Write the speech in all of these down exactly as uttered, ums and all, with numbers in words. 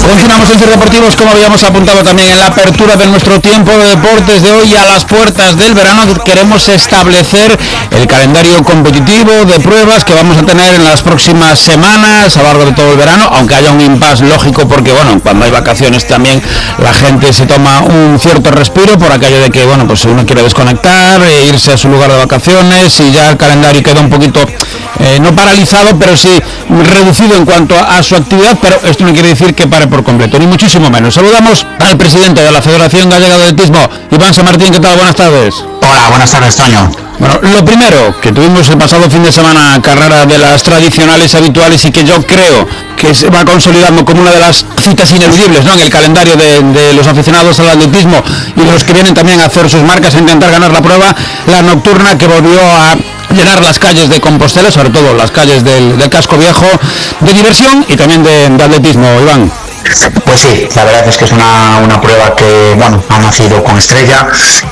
Continuamos en Ser Deportivos, como habíamos apuntado también en la apertura de nuestro tiempo de deportes de hoy. A las puertas del verano queremos establecer el calendario competitivo de pruebas que vamos a tener en las próximas semanas a lo largo de todo el verano, aunque haya un impasse lógico porque, bueno, cuando hay vacaciones también la gente se toma un cierto respiro por aquello de que, bueno, pues uno quiere desconectar, e irse a su lugar de vacaciones, y ya el calendario queda un poquito, eh, no paralizado, pero sí reducido en cuanto a, a su actividad, pero esto no quiere decir que pare por completo, ni muchísimo menos. Saludamos al presidente de la Federación Gallega de Atletismo, Iván San Martín. ¿Qué tal? Buenas tardes. Hola, buenas tardes, Toño. Bueno, lo primero, que tuvimos el pasado fin de semana carrera de las tradicionales habituales y que yo creo que se va consolidando como una de las citas ineludibles, ¿no?, en el calendario de, de los aficionados al atletismo y de los que vienen también a hacer sus marcas, a intentar ganar la prueba, la nocturna que volvió a llenar las calles de Compostela, sobre todo las calles del, del casco viejo, de diversión y también de, de atletismo, Iván. Pues sí, la verdad es que es una, una prueba que, bueno, ha nacido con estrella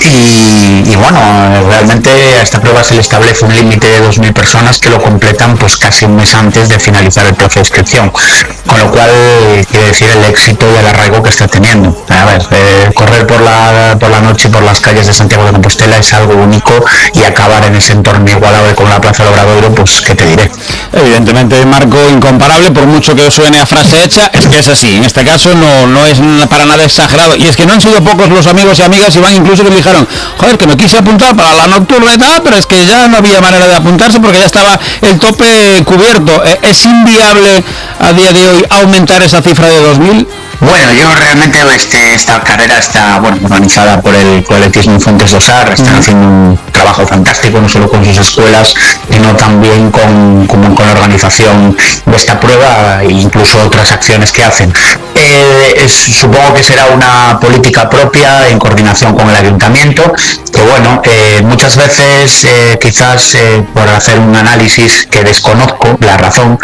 y, y bueno, realmente a esta prueba se le establece un límite de dos mil personas que lo completan pues casi un mes antes de finalizar el plazo de inscripción, con lo cual quiere decir el éxito y el arraigo que está teniendo. A ver, eh, correr por la, por la noche por las calles de Santiago de Compostela es algo único, y acabar en ese entorno igualable con la Plaza del Obradoiro, pues qué te diré. Evidentemente, marco incomparable, por mucho que os suene a frase hecha, es que es así. En este caso no, no es para nada exagerado, y es que no han sido pocos los amigos y amigas, y van incluso que me dijeron, joder, que me quise apuntar para la nocturna y tal, pero es que ya no había manera de apuntarse porque ya estaba el tope cubierto. ¿Es inviable a día de hoy aumentar esa cifra de dos mil? Bueno, yo realmente este, esta carrera está, bueno, organizada por el Atletismo Fuentes do Sar. Están haciendo un trabajo fantástico, no solo con sus escuelas, sino también con, con, con la organización de esta prueba e incluso otras acciones que hacen. Eh, es, supongo que será una política propia en coordinación con el ayuntamiento, que bueno, eh, muchas veces eh, quizás eh, por hacer un análisis que desconozco la razón,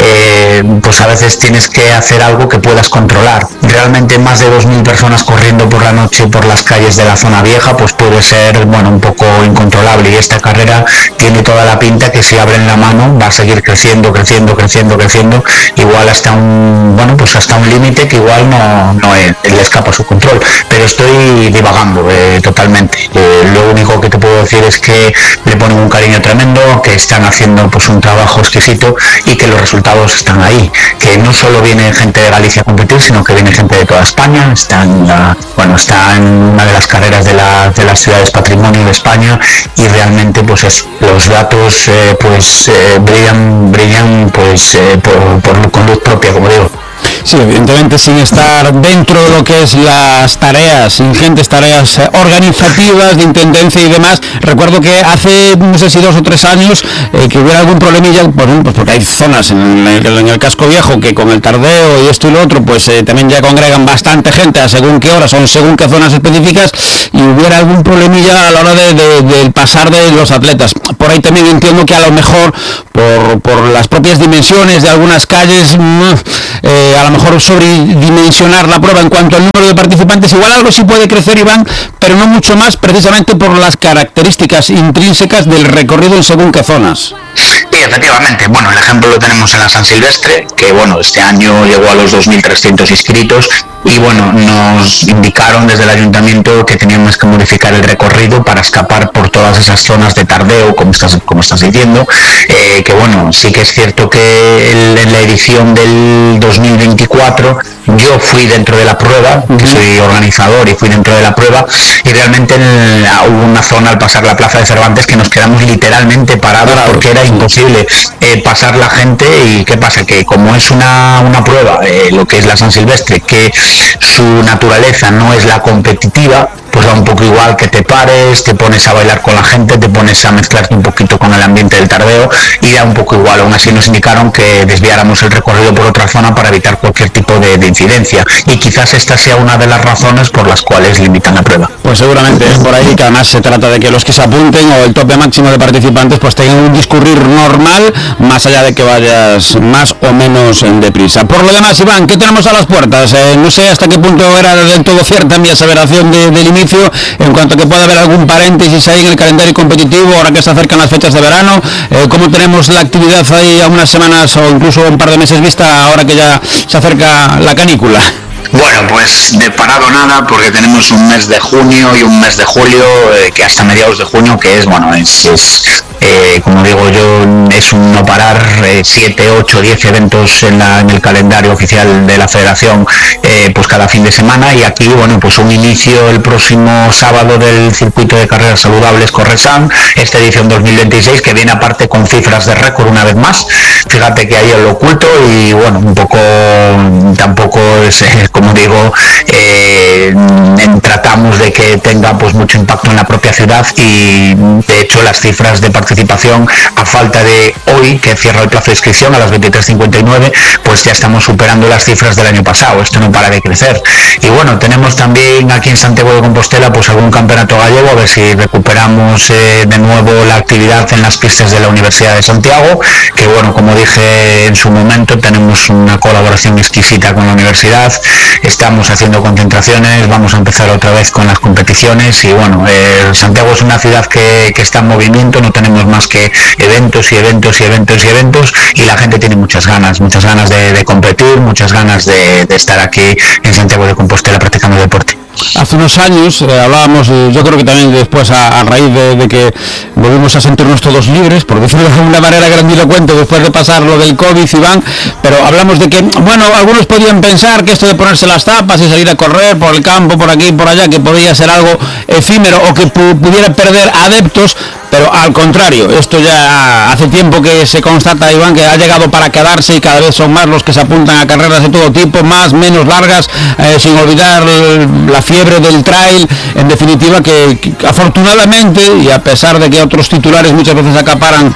Eh, pues a veces tienes que hacer algo que puedas controlar. Realmente más de dos mil personas corriendo por la noche por las calles de la zona vieja pues puede ser, bueno, un poco incontrolable, y esta carrera tiene toda la pinta que si abren la mano va a seguir creciendo, creciendo, creciendo, creciendo, igual hasta un, bueno, pues hasta un límite que igual no, no es, le escapa a su control, pero estoy divagando eh, totalmente. Eh, lo único que te puedo decir es que le ponen un cariño tremendo, que están haciendo pues un trabajo exquisito y que los resultados están ahí, que no solo viene gente de Galicia a competir, sino que viene gente de toda España. Está en la, bueno, está en una de las carreras de, la, de las ciudades patrimonio de España, y realmente pues es, los datos eh, pues eh, brillan brillan pues eh, por, por, con luz propia, como digo. Sí, evidentemente sin estar dentro de lo que es las tareas, ingentes tareas organizativas de intendencia y demás. Recuerdo que hace, no sé si dos o tres años, eh, que hubiera algún problemilla, pues, pues porque hay zonas en el, en el casco viejo que con el tardeo y esto y lo otro, pues eh, también ya congregan bastante gente a según qué horas, son según qué zonas específicas, y hubiera algún problemilla a la hora de, de, de pasar de los atletas. Por ahí también entiendo que a lo mejor, por, por las propias dimensiones de algunas calles, eh, a lo mejor sobredimensionar la prueba en cuanto al número de participantes, igual algo sí puede crecer, Iván, pero no mucho más, precisamente por las características intrínsecas del recorrido en según qué zonas. Sí, efectivamente. Bueno, el ejemplo lo tenemos en la San Silvestre, que bueno, este año llegó a los dos mil trescientos inscritos, y bueno, nos indicaron desde el ayuntamiento que teníamos que modificar el recorrido para escapar por todas esas zonas de tardeo, como estás, como estás diciendo, eh, que bueno, sí que es cierto que el, en la edición del dos mil veinticuatro yo fui dentro de la prueba, que soy organizador y fui dentro de la prueba, y realmente en la, hubo una zona al pasar la Plaza de Cervantes que nos quedamos literalmente parados porque era imposible eh, pasar la gente. Y qué pasa, que como es una, una prueba, eh, lo que es la San Silvestre, que su naturaleza no es la competitiva, pues da un poco igual que te pares, te pones a bailar con la gente, te pones a mezclarte un poquito con el ambiente del tardeo, y da un poco igual. Aún así nos indicaron que desviáramos el recorrido por otra zona para evitar cualquier tipo de, de incidencia, y quizás esta sea una de las razones por las cuales limitan la prueba. Pues seguramente es por ahí, que además se trata de que los que se apunten, o el tope máximo de participantes, pues tengan un discurrir normal, más allá de que vayas más o menos en deprisa. Por lo demás, Iván, ¿qué tenemos a las puertas? Eh, no sé hasta qué punto era del todo cierta mi aseveración de, del inicio, en cuanto que pueda haber algún paréntesis ahí en el calendario competitivo, ahora que se acercan las fechas de verano. Eh, ¿Cómo tenemos la actividad ahí a unas semanas o incluso un par de meses vista, ahora que ya se acerca la, la canícula? Bueno, pues de parado nada, porque tenemos un mes de junio y un mes de julio, eh, que hasta mediados de junio, que es, bueno, es, es eh, como digo yo, es un no parar, eh, siete, ocho, diez eventos en, la, en el calendario oficial de la Federación, eh, pues cada fin de semana, y aquí, bueno, pues un inicio el próximo sábado del circuito de carreras saludables Corresan, esta edición dos mil veintiséis, que viene aparte con cifras de récord una vez más. Fíjate que ahí lo oculto, y bueno, un poco, tampoco es, eh, como digo, eh, tratamos de que tenga pues mucho impacto en la propia ciudad, y de hecho las cifras de participación, a falta de hoy que cierra el plazo de inscripción a las veintitrés cincuenta y nueve, pues ya estamos superando las cifras del año pasado. Esto no para de crecer. Y bueno, tenemos también aquí en Santiago de Compostela pues algún campeonato gallego, a ver si recuperamos eh, de nuevo la actividad en las pistas de la Universidad de Santiago, que bueno, como dije en su momento, tenemos una colaboración exquisita con la universidad. Estamos haciendo concentraciones, vamos a empezar otra vez con las competiciones, y bueno, eh, Santiago es una ciudad que, que está en movimiento, no tenemos más que eventos y eventos y eventos y eventos, y la gente tiene muchas ganas, muchas ganas de, de competir, muchas ganas de, de estar aquí en Santiago de Compostela practicando deporte. Hace unos años eh, hablábamos, eh, yo creo que también después a, a raíz de, de que volvimos a sentirnos todos libres, por decirlo de alguna manera grandilocuente, después de pasar lo del COVID, Iván, pero hablamos de que, bueno, algunos podían pensar que esto de ponerse las tapas y salir a correr por el campo, por aquí y por allá, que podía ser algo efímero o que pu- pudiera perder adeptos, pero al contrario, esto ya hace tiempo que se constata, Iván, que ha llegado para quedarse, y cada vez son más los que se apuntan a carreras de todo tipo, más, menos largas, eh, sin olvidar la fiebre del trail, en definitiva, que, que afortunadamente, y a pesar de que otros titulares muchas veces acaparan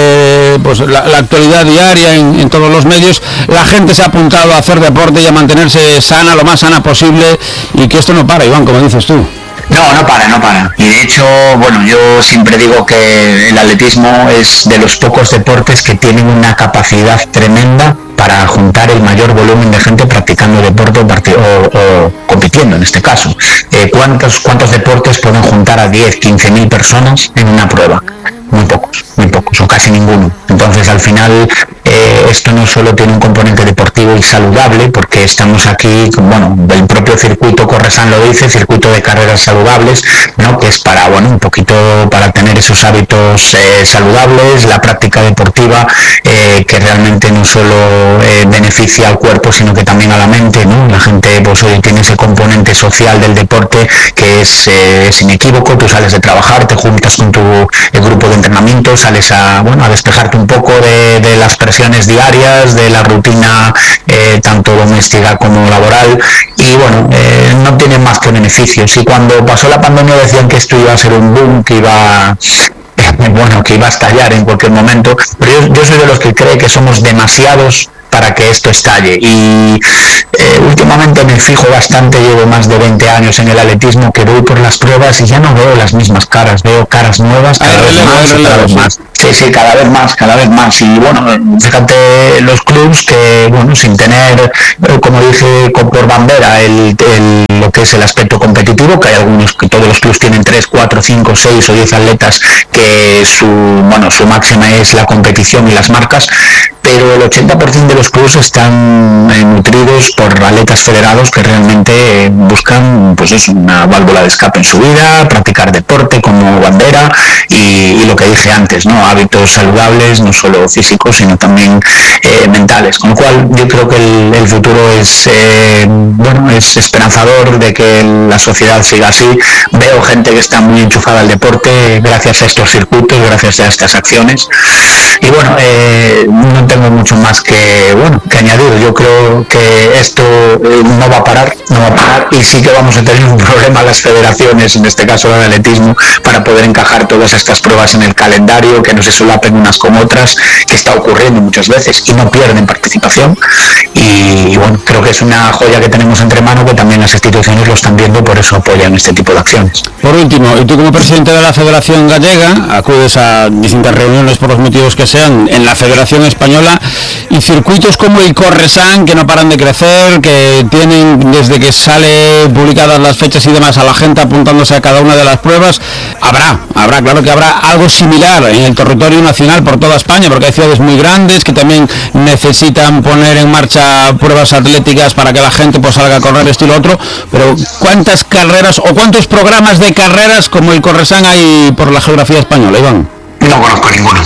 eh, pues la, la actualidad diaria en, en todos los medios, la gente se ha apuntado a hacer deporte y a mantenerse sana, lo más sana posible, y que esto no para, Iván, como dices tú. No, no para, no para. Y de hecho, bueno, yo siempre digo que el atletismo es de los pocos deportes que tienen una capacidad tremenda para juntar el mayor volumen de gente practicando deporte o, o, o compitiendo en este caso. Eh, ¿cuántos, ¿Cuántos deportes pueden juntar a diez, quince mil personas en una prueba? Muy pocos, muy pocos, o casi ninguno. Entonces, al final, eh, esto no solo tiene un componente deportivo y saludable, porque estamos aquí, bueno, el propio circuito Corresan lo dice, circuito de carreras saludables, ¿no? Que es para, bueno, un poquito para tener esos hábitos eh, saludables, la práctica deportiva, eh, que realmente no solo eh, beneficia al cuerpo, sino que también a la mente, ¿no? La gente, pues hoy tiene ese componente social del deporte que es, eh, es inequívoco. Tú sales de trabajar, te juntas con tu el grupo de entrenamiento, sales a, bueno, a despejarte un poco de, de las presiones diarias, de la rutina eh, tanto doméstica como laboral, y bueno, eh, no tiene más que beneficios. Y cuando pasó la pandemia decían que esto iba a ser un boom, que iba bueno, que iba a estallar en cualquier momento, pero yo, yo soy de los que cree que somos demasiados para que esto estalle, y eh, últimamente me fijo bastante, llevo más de veinte años en el atletismo, que voy por las pruebas y ya no veo las mismas caras, veo caras nuevas cada vez más, cada vez más. Sí, sí, cada vez más, cada vez más. Y bueno, fíjate los clubs que, bueno, sin tener, como dije, por bandera el, el, lo que es el aspecto competitivo, que hay algunos, que todos los clubs tienen tres, cuatro, cinco, seis o diez atletas que su, bueno, su máxima es la competición y las marcas, pero el ochenta por ciento de los clubs están eh, nutridos por atletas federados que realmente eh, buscan, pues es una válvula de escape en su vida, practicar deporte como bandera, y, y lo que dije antes, ¿no? Hábitos saludables, no solo físicos, sino también eh, mentales. Con lo cual yo creo que el, el futuro es, eh, bueno, es esperanzador de que la sociedad siga así. Veo gente que está muy enchufada al deporte gracias a estos circuitos, gracias a estas acciones. Y bueno, eh, no tengo mucho más que, bueno, que añadir. Yo creo que esto eh, no va a parar, no va a parar, y sí que vamos a tener un problema las federaciones, en este caso el atletismo, para poder encajar todas estas pruebas en el calendario, que no se solapen unas con otras, que está ocurriendo muchas veces y no pierden participación. Y, y bueno, creo que es una joya que tenemos entre manos, que también las instituciones administraciones lo están viendo, por eso apoyan este tipo de acciones. Por último, y tú como presidente de la Federación Gallega, acudes a distintas reuniones por los motivos que sean en la Federación Española, y circuitos como el Corresan, que no paran de crecer, que tienen desde que sale publicadas las fechas y demás a la gente apuntándose a cada una de las pruebas, habrá, habrá, claro que habrá algo similar en el territorio nacional por toda España, porque hay ciudades muy grandes que también necesitan poner en marcha pruebas atléticas para que la gente pues salga a correr esto y lo otro, pero ¿cuántas carreras o cuántos programas de carreras como el Corresan hay por la geografía española, Iván? No conozco ninguno.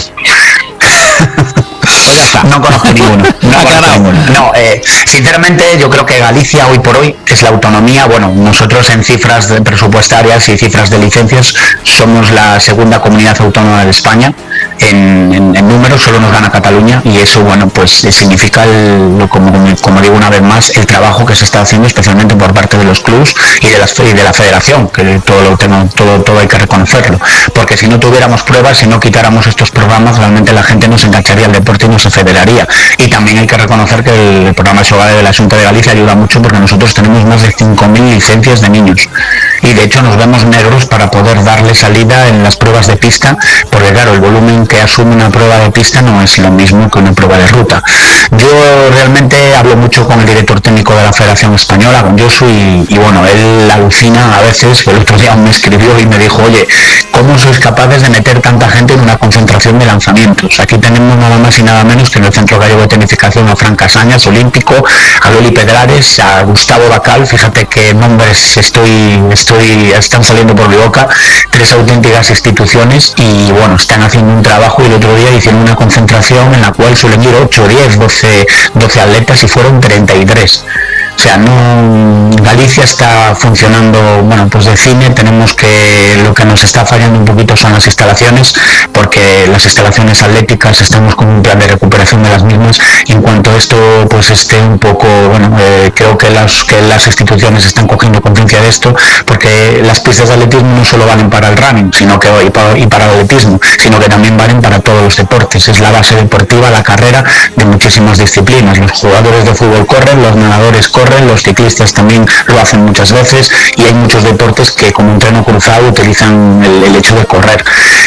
Pues ya está. No conozco ninguno. No, conozco ninguno. no eh, sinceramente yo creo que Galicia hoy por hoy es la autonomía. Bueno, nosotros en cifras de presupuestarias y cifras de licencias somos la segunda comunidad autónoma de España. En, en, en números solo nos gana Cataluña, y eso, bueno, pues significa, el, como, como digo una vez más, el trabajo que se está haciendo especialmente por parte de los clubs y de, las, y de la federación, que todo lo tengo, todo, todo hay que reconocerlo, porque si no tuviéramos pruebas, si no quitáramos estos programas, realmente la gente no se engancharía al deporte y no se federaría. Y también hay que reconocer que el, el programa Xogade de la Xunta de Galicia ayuda mucho, porque nosotros tenemos más de cinco mil licencias de niños, y de hecho nos vemos negros para poder darle salida en las pruebas de pista, porque claro, el volumen que asume una prueba de pista no es lo mismo que una prueba de ruta. Yo realmente hablo mucho con el director técnico de la Federación Española, con Josu, y, y bueno, él alucina a veces, que el otro día me escribió y me dijo, oye, ¿cómo sois capaces de meter tanta gente en una concentración de lanzamientos? Aquí tenemos nada más y nada menos que en el Centro Gallego de Tenificación a Fran Casañas, olímpico, a Loli Pedrares, a Gustavo Bacal, fíjate qué nombres estoy, estoy, están saliendo por mi boca, tres auténticas instituciones, y bueno, están haciendo un trabajo, y el otro día hicieron una concentración en la cual suelen ir ocho, diez, doce, doce atletas y fueron treinta y tres. O sea, no, Galicia está funcionando, bueno, pues de cine. Tenemos que, lo que nos está fallando un poquito son las instalaciones, porque las instalaciones atléticas estamos con un plan de recuperación de las mismas, y en cuanto esto pues esté un poco, bueno, eh, creo que las, que las instituciones están cogiendo conciencia de esto, porque las pistas de atletismo no solo valen para el running, sino que y para, y para el atletismo, sino que también valen para todos los deportes. Es la base deportiva, la carrera de muchísimas disciplinas. Los jugadores de fútbol corren, los nadadores corren, los ciclistas también lo hacen muchas veces, y hay muchos deportes que como entreno cruzado utilizan el, el hecho de correr.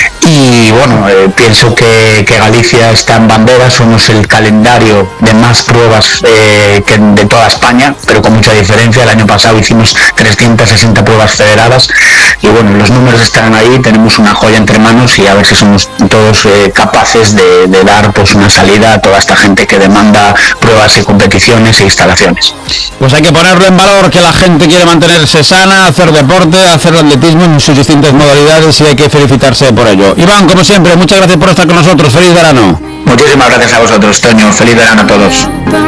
Y bueno, eh, pienso que, que Galicia está en bandera, somos el calendario de más pruebas eh, que de toda España, pero con mucha diferencia. El año pasado hicimos trescientas sesenta pruebas federadas, y bueno, los números están ahí, tenemos una joya entre manos, y a ver si somos todos eh, capaces de, de dar pues una salida a toda esta gente que demanda pruebas y competiciones e instalaciones. Pues hay que ponerlo en valor, que la gente quiere mantenerse sana, hacer deporte, hacer atletismo en sus distintas modalidades, y hay que felicitarse por ello. Iván, como siempre, muchas gracias por estar con nosotros. Feliz verano. Muchísimas gracias a vosotros, Toño. Feliz verano a todos.